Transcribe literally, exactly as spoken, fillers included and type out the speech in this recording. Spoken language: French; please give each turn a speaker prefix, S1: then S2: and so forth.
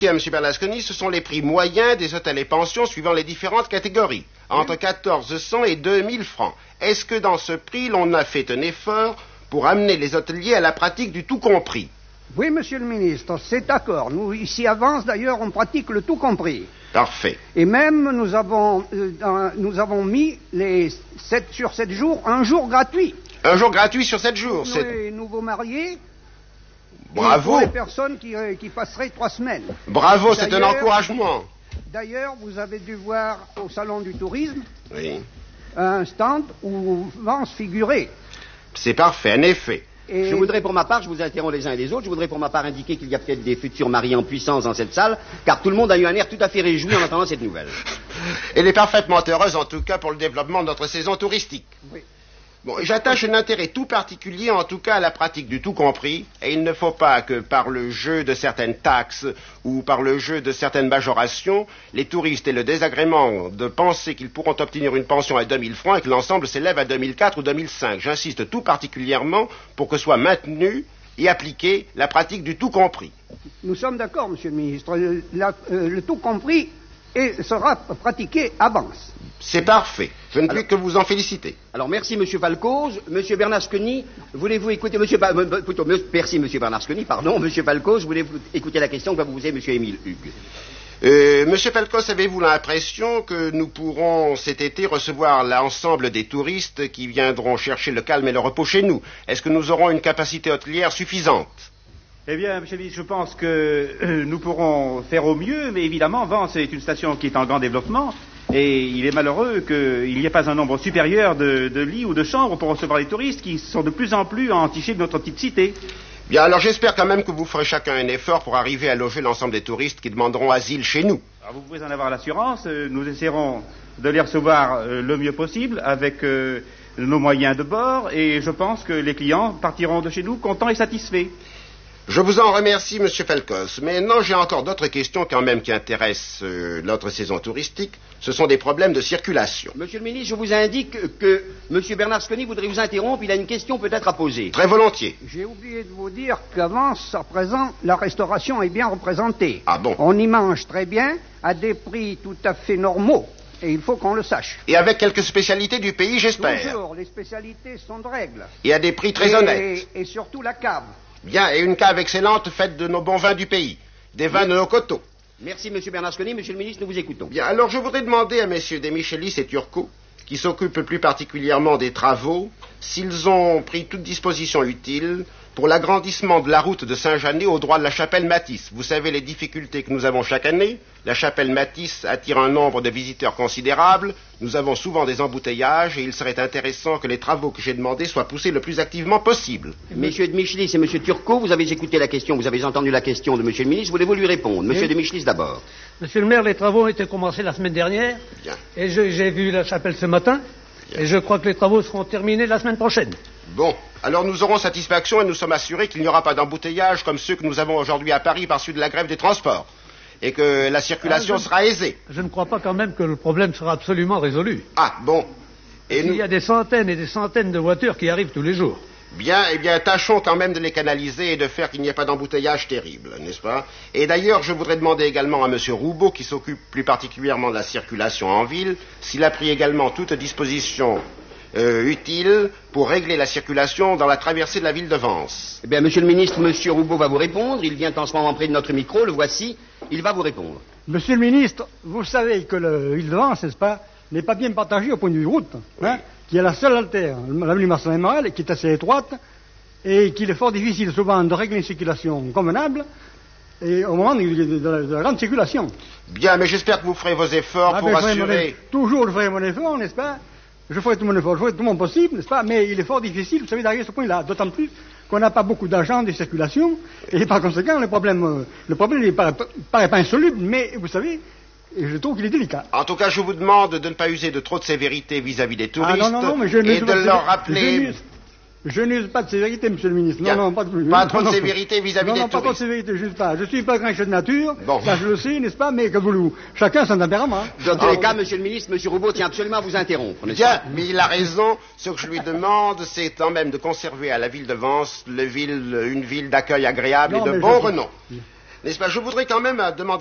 S1: M. Bernasconi, ce sont les prix moyens des hôtels et pensions suivant les différentes catégories, entre quatorze cents et deux mille francs. Est-ce que dans ce prix, l'on a fait un effort pour amener les hôteliers à la pratique du tout compris?
S2: Oui, monsieur le ministre, c'est d'accord. Nous, ici, à Vence, d'ailleurs, on pratique le tout compris.
S1: Parfait.
S2: Et même, nous avons, euh, dans, nous avons mis les sept sur sept jours, un jour gratuit.
S1: Un jour gratuit sur sept jours.
S2: Pour les nouveaux mariés.
S1: Bravo.
S2: Et pour les personnes qui, euh, qui passeraient trois semaines.
S1: Bravo, c'est un encouragement.
S2: D'ailleurs, vous avez dû voir au Salon du Tourisme
S1: oui.
S2: un stand où Vence figurait.
S1: C'est parfait, en effet.
S3: Et... Je voudrais pour ma part, je vous interromps les uns et les autres, je voudrais pour ma part indiquer qu'il y a peut-être des futurs mariés en puissance dans cette salle, car tout le monde a eu un air tout à fait réjoui en entendant cette nouvelle.
S1: Elle est parfaitement heureuse, en tout cas, pour le développement de notre saison touristique.
S2: Oui.
S1: Bon, j'attache un intérêt tout particulier, en tout cas, à la pratique du tout compris, et il ne faut pas que par le jeu de certaines taxes ou par le jeu de certaines majorations, les touristes aient le désagrément de penser qu'ils pourront obtenir une pension à deux mille francs et que l'ensemble s'élève à deux mille quatre ou deux mille cinq. J'insiste tout particulièrement pour que soit maintenue et appliquée la pratique du tout compris.
S2: Nous sommes d'accord, monsieur le ministre. Le, la, euh, le tout compris et sera pratiqué à Vence.
S1: C'est parfait. Je ne puis que vous en féliciter.
S3: Alors, merci, monsieur Falcoz. Monsieur Bernasconi, voulez-vous écouter... Monsieur... Ba... Plutôt, merci, monsieur Bernasconi, pardon. Monsieur Falcoz, voulez-vous écouter la question que va vous poser monsieur Émile Hugues?
S1: Euh, Monsieur Falcoz, avez-vous l'impression que nous pourrons cet été recevoir l'ensemble des touristes qui viendront chercher le calme et le repos chez nous? Est-ce que nous aurons une capacité hôtelière suffisante?
S4: Eh bien, monsieur le ministre, je pense que euh, nous pourrons faire au mieux, mais évidemment, Vence est une station qui est en grand développement, et il est malheureux qu'il n'y ait pas un nombre supérieur de, de lits ou de chambres pour recevoir les touristes qui sont de plus en plus entichés de notre petite cité.
S1: Bien, alors j'espère quand même que vous ferez chacun un effort pour arriver à loger l'ensemble des touristes qui demanderont asile chez nous.
S4: Alors, vous pouvez en avoir l'assurance, euh, nous essaierons de les recevoir euh, le mieux possible avec euh, nos moyens de bord, et je pense que les clients partiront de chez nous contents et satisfaits.
S1: Je vous en remercie, monsieur Falcoz. Mais non, j'ai encore d'autres questions quand même qui intéressent euh, notre saison touristique. Ce sont des problèmes de circulation.
S3: Monsieur le ministre, je vous indique que monsieur Bernasconi voudrait vous interrompre. Il a une question peut-être à poser.
S1: Très volontiers.
S2: J'ai oublié de vous dire qu'avant, à présent, la restauration est bien représentée.
S1: Ah bon?
S2: On y mange très bien, à des prix tout à fait normaux. Et il faut qu'on le sache.
S1: Et avec quelques spécialités du pays, j'espère.
S2: Toujours, les spécialités sont de règle.
S1: Et à des prix très
S2: et,
S1: honnêtes.
S2: Et surtout la cave.
S1: Bien, et une cave excellente faite de nos bons vins du pays. Des vins de nos coteaux.
S3: Merci, monsieur Bernasconi. Monsieur le ministre, nous vous écoutons.
S1: Bien, alors je voudrais demander à messieurs Desmichelis et Turcot, qui s'occupent plus particulièrement des travaux, s'ils ont pris toute disposition utile pour l'agrandissement de la route de Saint-Jeannet au droit de la chapelle Matisse. Vous savez les difficultés que nous avons chaque année. La chapelle Matisse attire un nombre de visiteurs considérable. Nous avons souvent des embouteillages et il serait intéressant que les travaux que j'ai demandés soient poussés le plus activement possible.
S3: Messieurs de Michelis et monsieur Turcot, vous avez écouté la question, vous avez entendu la question de monsieur le ministre, voulez-vous lui répondre? Monsieur de Michelis d'abord.
S5: Monsieur le maire, les travaux ont été commencés la semaine dernière.
S1: Bien.
S5: Et je, j'ai vu la chapelle ce matin. Bien. Et je crois que les travaux seront terminés la semaine prochaine.
S1: Bon, alors nous aurons satisfaction et nous sommes assurés qu'il n'y aura pas d'embouteillage comme ceux que nous avons aujourd'hui à Paris par suite de la grève des transports. Et que la circulation ah, je, sera aisée.
S5: Je ne crois pas quand même que le problème sera absolument résolu.
S1: Ah, bon. Et nous...
S5: Il y a des centaines et des centaines de voitures qui arrivent tous les jours.
S1: Bien, eh bien, tâchons quand même de les canaliser et de faire qu'il n'y ait pas d'embouteillage terrible, n'est-ce pas? Et d'ailleurs, je voudrais demander également à M. Roubaud, qui s'occupe plus particulièrement de la circulation en ville, s'il a pris également toute disposition euh, utile pour régler la circulation dans la traversée de la ville de Vence.
S3: Eh bien, Monsieur le ministre, M. Roubaud va vous répondre. Il vient en ce moment près de notre micro, le voici. Il va vous répondre.
S6: Monsieur le ministre, vous savez que la ville de Vence, n'est-ce pas, n'est pas bien partagée au point de vue route,
S1: oui. Hein,
S6: qui est la seule altère, l'avenue Marcelin-Morel, qui est assez étroite, et qu'il est fort difficile souvent de régler une circulation convenable, et au moment de, de, de, la, de la grande circulation.
S1: Bien, mais j'espère que vous ferez vos efforts ah, pour assurer...
S6: Toujours je ferai mon effort, n'est-ce pas? Je ferai tout mon effort, je ferai tout mon possible, n'est-ce pas? Mais il est fort difficile, vous savez, d'arriver à ce point-là, d'autant plus qu'on n'a pas beaucoup d'argent de circulation, et par conséquent, le problème, le problème ne paraît, paraît pas insoluble, mais vous savez... Et je trouve qu'il est délicat.
S1: En tout cas, je vous demande de ne pas user de trop de sévérité vis-à-vis des touristes.
S6: Ah, non, non, non, mais je
S1: et de leur rappeler...
S6: Je n'use pas de sévérité, monsieur le ministre.
S1: Bien.
S6: Non, non, pas de...
S1: Pas trop de sévérité vis-à-vis
S6: non,
S1: des
S6: non,
S1: touristes.
S6: Non, pas trop de sévérité, je ne sais pas. Je suis pas grincheux de nature,
S1: bon.
S6: Ça je le sais, n'est-ce pas, mais que vous, chacun son tempérament.
S3: Dans tous les cas, monsieur le ministre, monsieur Roubaud tient absolument à vous interrompre.
S1: Bien, mais il a raison. Ce que je lui demande, c'est quand même de conserver à la ville de Vence le ville, une ville d'accueil agréable non, et de bon je... renom. N'est-ce pas? Je voudrais quand même euh, demander